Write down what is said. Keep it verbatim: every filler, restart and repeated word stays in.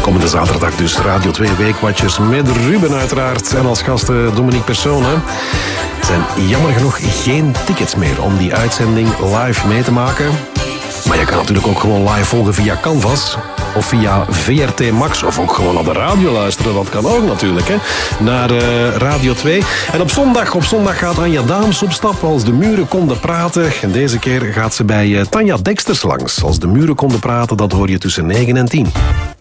Komende zaterdag dus Radio twee Weekwatchers met Ruben uiteraard. En als gast Dominique Persone. Er zijn jammer genoeg geen tickets meer om die uitzending live mee te maken. Maar je kan natuurlijk ook gewoon live volgen via Canvas. Of via V R T Max. Of ook gewoon naar de radio luisteren. Dat kan ook natuurlijk. Hè. Naar uh, Radio twee. En op zondag, op zondag gaat Anja Daams op stap. Als de muren konden praten. En deze keer gaat ze bij uh, Tanja Deksters langs. Als de muren konden praten, dat hoor je tussen negen en tien.